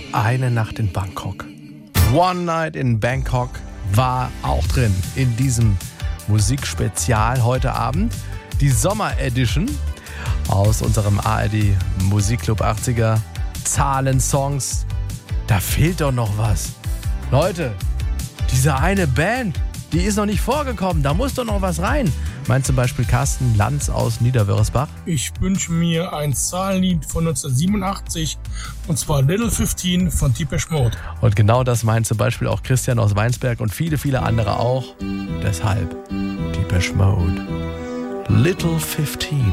Eine Nacht in Bangkok. One Night in Bangkok war auch drin in diesem Musikspezial heute Abend. Die Sommer-Edition aus unserem ARD Musikclub 80er. Zahlensongs. Da fehlt doch noch was. Leute, diese eine Band, die ist noch nicht vorgekommen. Da muss doch noch was rein. Meint zum Beispiel Carsten Lanz aus Niederwörisbach. Ich wünsche mir ein Zahlenlied von 1987 und zwar Little 15 von Depeche Mode. Und genau das meint zum Beispiel auch Christian aus Weinsberg und viele, viele andere auch. Deshalb Depeche Mode. Little 15.